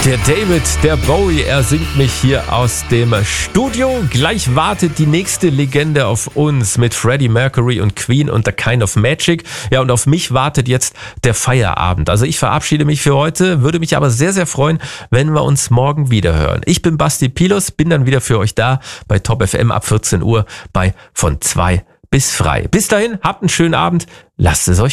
Der David, der Bowie, er singt mich hier aus dem Studio. Gleich wartet die nächste Legende auf uns mit Freddie Mercury und Queen und The Kind of Magic. Ja, und auf mich wartet jetzt der Feierabend. Also ich verabschiede mich für heute, würde mich aber sehr, sehr freuen, wenn wir uns morgen wieder hören. Ich bin Basti Pilos, bin dann wieder für euch da bei Top FM ab 14 Uhr bei Von 2 bis frei. Bis dahin, habt einen schönen Abend, lasst es euch